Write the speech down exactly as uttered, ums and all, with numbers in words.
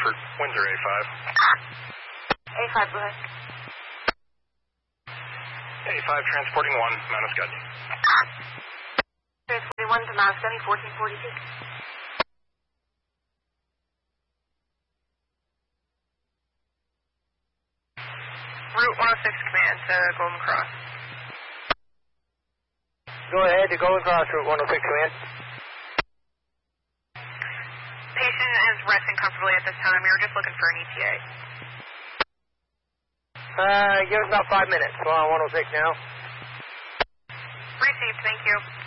Frankfurt, Windsor A five. A five, go ahead. A five transporting one, Mount Ascutney. Transporting one to Mount Ascutney, fourteen forty-two. Route one oh six command to Golden Cross. Go ahead to Golden Cross, Route one oh six command. Patient is resting comfortably at this time. We were just looking for an E T A. Uh, give us about five minutes. We're on one oh six now. Received, thank you.